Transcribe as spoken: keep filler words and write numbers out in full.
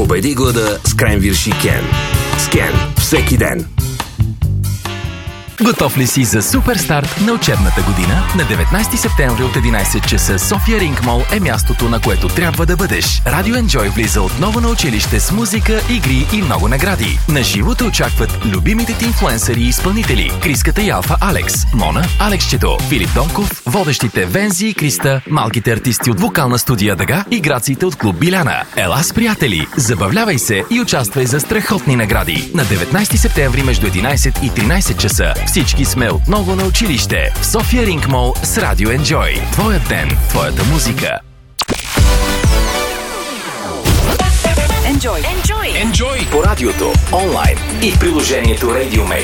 Победи глада с кренвирши Кен. С Кен всеки ден. Готов ли си за супер старт на учебната година? На деветнайсети септември от единайсет часа София Ринг Мол е мястото, на което трябва да бъдеш. Радио Enjoy влиза отново на училище с музика, игри и много награди. На живо те очакват любимите ти инфлуенсъри и изпълнители: Криската и Алфа Алекс, Мона, Алексчето, Филип Донков, водещите Вензи и Криста, малките артисти от вокална студия Дъга и граците от клуб Биляна. Ела с приятели, забавлявай се и участвай за страхотни награди. На деветнайсети септември между единайсет и тринайсет часа всички сме отново на училище в София Ринг Мол с Радио Enjoy. Твоят ден, твоята музика. Enjoy. Enjoy. Enjoy по радиото, онлайн и в приложението Radio Mate.